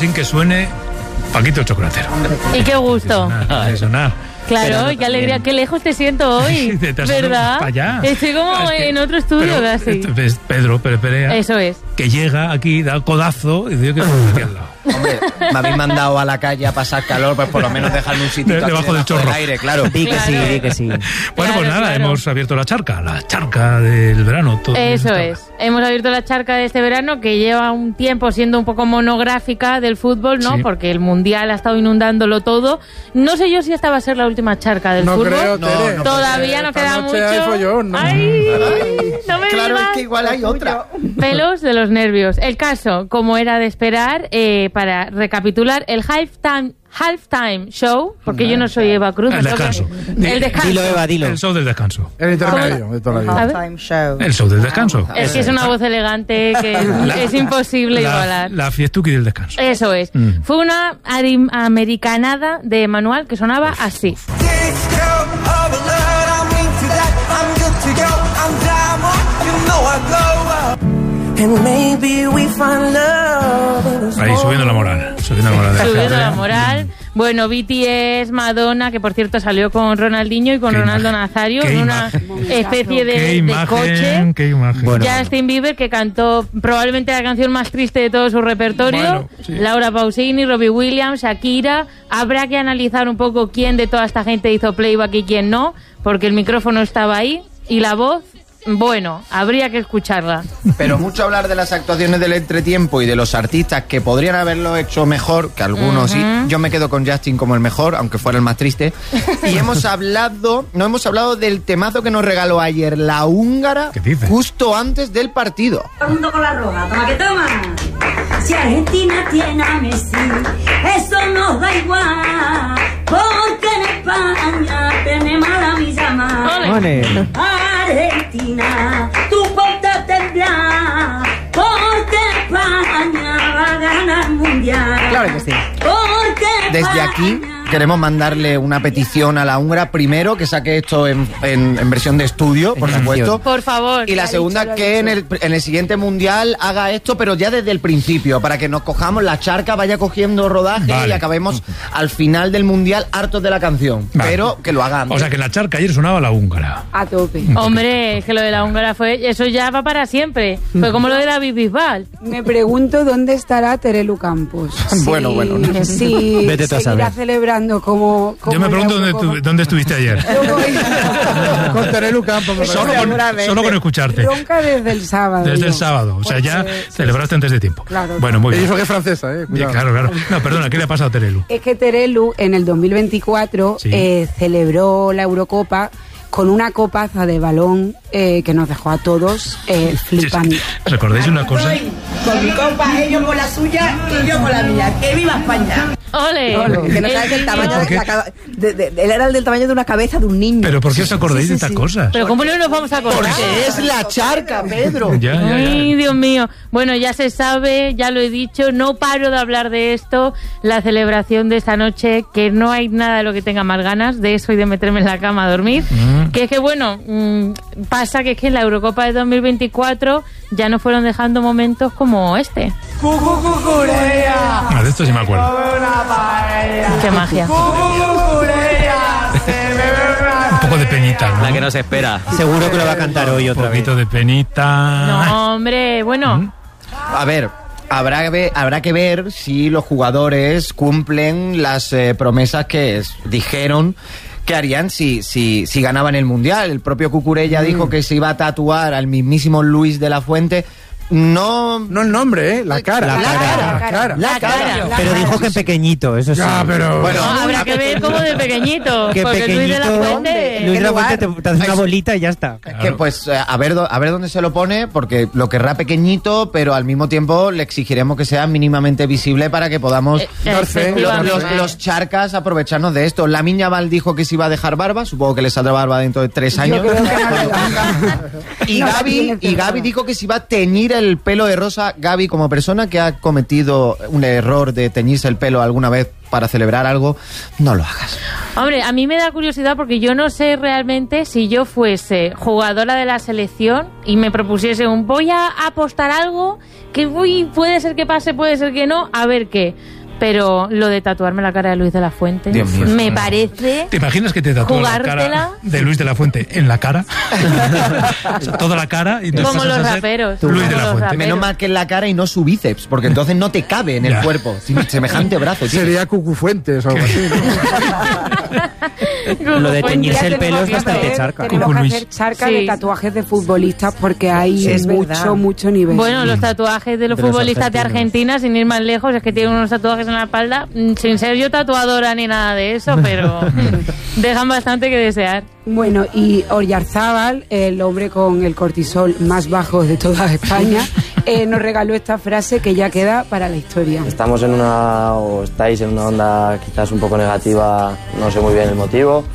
sin que suene Paquito el Chocolatero. Y qué gusto. De sonar. Claro, qué alegría, qué lejos te siento hoy, ¿verdad? Para allá. Estoy como en otro estudio casi. Es Pedro Perea. Eso es. Que llega aquí, da el codazo y dice que está aquí al lado. Hombre, me habéis mandado a la calle a pasar calor, pues por lo menos dejarme un sitio debajo del chorro. aire, claro. Di que sí, di que sí. Bueno, pues nada, hemos abierto la charca del verano. Eso es. Hemos abierto la charca de este verano, que lleva un tiempo siendo un poco monográfica del fútbol, ¿no? Sí. Porque el Mundial ha estado inundándolo todo. No sé yo si esta va a ser la última charca del fútbol. Creo, no, todavía nos queda mucho. Hay follón, ¿no? Ay, no me Claro, digas. es que igual hay otra. Pelos de los nervios. El caso, como era de esperar, para recapitular, el halftime show, porque yo no soy Eva Cruz. El descanso. El descanso. Dilo, Eva, dilo. El show del descanso. El intermedio de toda la vida. A ver. Time show. El show del descanso. Es que es una voz elegante que es imposible igualar. La fiestuki del descanso. Eso es. Fue una americanada de manual que sonaba así. Ahí, subiendo la moral. Subiendo la moral. Bueno, BTS, Madonna, que por cierto salió con Ronaldinho y con Ronaldo Nazario en una especie de coche. Qué imagen. Bueno. Justin Bieber, que cantó probablemente la canción más triste de todo su repertorio. Bueno, sí. Laura Pausini, Robbie Williams, Shakira. Habrá que analizar un poco quién de toda esta gente hizo playback y quién no, porque el micrófono estaba ahí y la voz, bueno, habría que escucharla. Pero mucho hablar de las actuaciones del entretiempo y de los artistas que podrían haberlo hecho mejor, que algunos sí. Yo me quedo con Justin como el mejor, aunque fuera el más triste. Y no hemos hablado del temazo que nos regaló ayer la húngara, ¿Qué dice? justo antes del partido. Junto con la roja, toma que toma. Si Argentina tiene a Messi, eso nos da igual, porque en España tenemos a la Villamar. Ole. Argentina, tu puerta tendrá, porque España va a ganar el mundial. Claro que sí. Porque Desde aquí queremos mandarle una petición a la húngara, primero que saque esto en versión de estudio, por supuesto. Por favor. Y la segunda, que en el siguiente mundial haga esto, pero ya desde el principio, para que nos cojamos la charca, vaya cogiendo rodaje y acabemos al final del mundial hartos de la canción. Vale. Pero que lo haga antes. O sea que en la charca ayer sonaba la húngara. A tope. Hombre, es que lo de la húngara eso ya va para siempre. Fue como lo de David Bisbal. Me pregunto dónde estará Terelu Campos. Bueno. Si Vete tú a seguirá saber. celebrando como Yo me la pregunto Eurocopa. dónde estuviste ayer. Yo voy Con Terelu Campos. me parece. Solo con escucharte. ronca desde el sábado. Desde yo. el sábado. O sea, ya Porque- celebraste antes de tiempo. Claro. Bueno, muy Y bien. eso que es francesa, cuidado. Claro. No, perdona, ¿qué le ha pasado a Terelu? Es que Terelu en el 2024 Sí. celebró la Eurocopa con una copaza de balón que nos dejó a todos flipando. ¿Recordáis una cosa? con mi compa, ellos con la suya y yo con la mía. ¡Que viva España! ¡Ole! Que no sabes el tamaño de la él era del tamaño de una cabeza de un niño. ¿Pero por qué os acordáis de estas cosas? Pero ¿cómo no nos vamos a acordar? Porque es la charca, Pedro. Ya. Ay, Dios mío. Bueno, ya se sabe, ya lo he dicho, no paro de hablar de esto, la celebración de esta noche, que no hay nada de lo que tenga más ganas de eso y de meterme en la cama a dormir. Que es que, bueno, pasa que es que en la Eurocopa de 2024 ya nos fueron dejando momentos como este. Ah, de esto sí me acuerdo. ¡Qué magia! Un poco de penita, ¿no? La que nos espera. Seguro que lo va a cantar hoy Un otra vez. poquito de penita. No, hombre, bueno... A ver, habrá que ver si los jugadores cumplen las promesas que dijeron que harían si ganaban el Mundial. El propio Cucurella dijo que se iba a tatuar al mismísimo Luis de la Fuente. No el nombre, la cara. La cara. Pero dijo que pequeñito, eso sí. Ya, pero... Bueno, No, habrá que ver como de pequeñito. Que Porque Luis de la pequeñito. Fuente... Luis de la Fuente te hace una bolita y ya está. que pues a ver dónde se lo pone, porque lo querrá pequeñito, pero al mismo tiempo le exigiremos que sea mínimamente visible para que podamos efectivamente. los charcas aprovecharnos de esto. Lamine Yamal dijo que se iba a dejar barba, supongo que le saldrá barba dentro de 3 años. Yo creo que no le y Gaby dijo que se iba a teñir tira el pelo de rosa, Gaby, como persona que ha cometido un error de teñirse el pelo alguna vez para celebrar algo, no lo hagas. Hombre, a mí me da curiosidad porque yo no sé realmente si yo fuese jugadora de la selección y me propusiese voy a apostar algo que puede ser que pase, puede ser que no, a ver qué. Pero lo de tatuarme la cara de Luis de la Fuente me parece... ¿Te imaginas que te tatúas la cara de Luis de la Fuente en la cara? O sea, toda la cara. Y como los raperos. Luis de la Fuente. Menos mal que en la cara y no su bíceps, porque entonces no te cabe en el cuerpo. Semejante brazo, tío. Sería Cucu Fuentes o algo así, ¿no? Lo de teñirse el pelo es bastante charca. Tenemos que hacer charca de tatuajes de futbolistas porque hay mucho nivel. Bueno, los tatuajes de los futbolistas de Argentina, sin ir más lejos, es que tienen unos tatuajes en la espalda, sin ser yo tatuadora ni nada de eso, pero dejan bastante que desear. Bueno, y Oyarzábal, el hombre con el cortisol más bajo de toda España, nos regaló esta frase que ya queda para la historia. Estamos estáis en una onda quizás un poco negativa, no sé muy bien el motivo.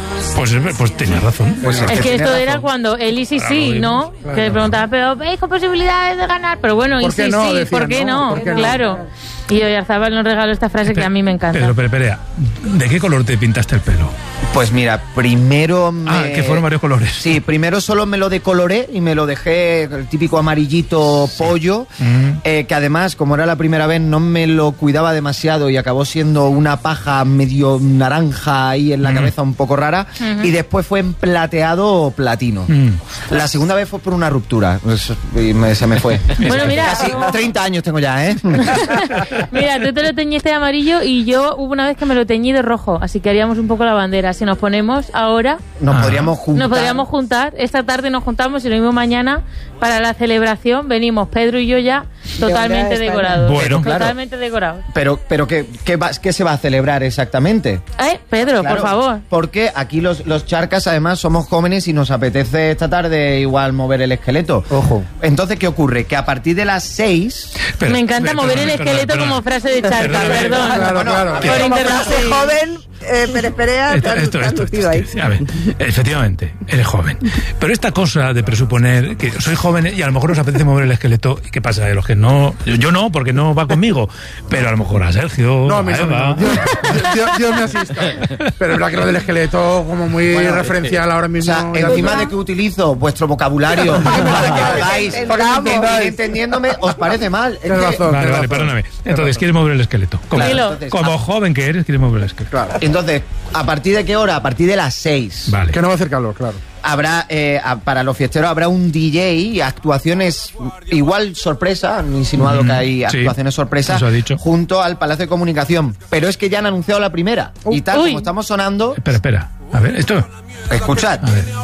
Pues tenía razón. Es que esto era cuando él y sí, ¿no? Claro. Que le preguntaba, pero ¿veis con posibilidades de ganar? Pero bueno, y sí, ¿por qué no? Claro. Y Oyarzábal nos regaló esta frase que a mí me encanta. Pero, espera, ¿de qué color te pintaste el pelo? Pues mira, primero que fueron varios colores. Sí, primero solo me lo decoloré y me lo dejé el típico amarillito pollo, que además, como era la primera vez, no me lo cuidaba demasiado y acabó siendo una paja medio naranja ahí en la cabeza un poco rara, y después fue en plateado platino. La segunda vez fue por una ruptura y se me fue. Bueno, mira, casi 30 años tengo ya, ¿eh? Mira, tú te lo teñiste de amarillo y yo hubo una vez que me lo teñí de rojo, así que haríamos un poco la bandera. Si nos ponemos ahora... Nos podríamos juntar. Esta tarde nos juntamos y lo mismo mañana para la celebración. Venimos Pedro y yo ya totalmente decorados. Bueno, totalmente decorados. Pero ¿qué se va a celebrar exactamente? Pedro, claro, por favor. Porque aquí los charcas además somos jóvenes y nos apetece esta tarde igual mover el esqueleto. Ojo. Entonces, ¿qué ocurre? Que a partir de las 6... Me encanta mover el esqueleto como frase de charca, perdón. Claro. Como frase joven, Pérez Perea... A ver, efectivamente, eres joven. Pero esta cosa de presuponer que soy joven y a lo mejor os apetece mover el esqueleto, ¿y qué pasa? De los que no... Yo no, porque no va conmigo. Pero a lo mejor a Sergio, no, a Eva... Dios me asista. Pero es verdad que lo del esqueleto como muy referencial ahora mismo... O sea, encima de que utilizo vuestro vocabulario para que podáis ir entendiéndome, ¿os parece mal? Vale, perdóname. Entonces, ¿quieres mover el esqueleto? Como joven que eres, ¿quieres mover el esqueleto? Claro. Entonces, ¿a partir de qué hora? A partir de las 6. Vale. Que no va a hacer calor, claro. Habrá, para los fiesteros habrá un DJ y actuaciones igual sorpresa, han insinuado que hay actuaciones sorpresa junto al Palacio de Comunicación, pero es que ya han anunciado la primera y tal como estamos sonando... Espera, a ver, esto... Escuchad. A ver.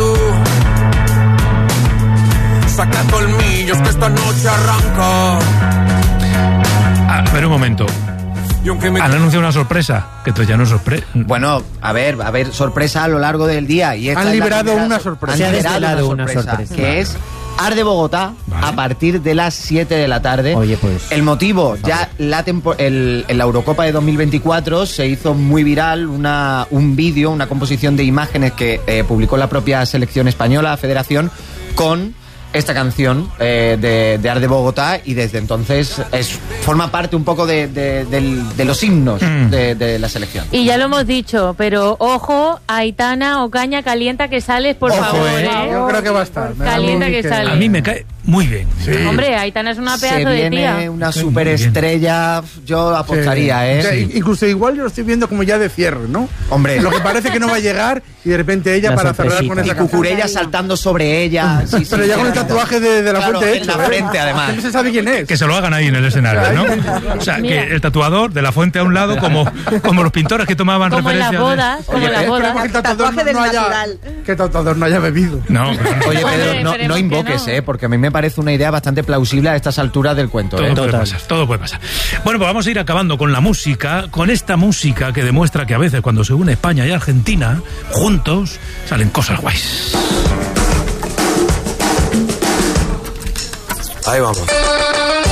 Saca colmillos que esta noche arranca. A ver un momento. Han anunciado una sorpresa, que esto ya no es sorpresa. Bueno, a ver, sorpresa a lo largo del día. Y han liberado una sorpresa. Han liberado una sorpresa. Que es Art de Bogotá a partir de las 7 de la tarde. Oye, pues... El motivo, ya en la Eurocopa de 2024 se hizo muy viral un vídeo, una composición de imágenes que publicó la propia selección española, Federación, con esta canción de Art de Bogotá, y desde entonces forma parte un poco de los himnos de la selección. Y ya lo hemos dicho, pero ojo, Aitana Ocaña, calienta que sales, por favor. Yo creo que va a estar. Calienta que sales. A mí me cae muy bien. Sí. Hombre, Aitana es una pedazo de tía. Viene una superestrella, yo apostaría, sí. Incluso igual yo lo estoy viendo como ya de cierre, ¿no? Hombre. Lo que parece que no va a llegar y de repente ella para cerrar con esa Cucurella saltando sobre ella. Pero ya con el tatuaje de la fuente hecho. En la frente, además. No se sabe quién es. Que se lo hagan ahí en el escenario, ¿no? O sea, que el tatuador de la fuente a un lado, como los pintores que tomaban como referencia. En las bodas, como en las bodas. Que el tatuador no haya bebido. No, oye, Pedro, no invoques, porque a mí me parece una idea bastante plausible a estas alturas del cuento. Todo puede pasar. Bueno, pues vamos a ir acabando con la música, con esta música que demuestra que a veces cuando se une España y Argentina, juntos, salen cosas guays. Ahí vamos.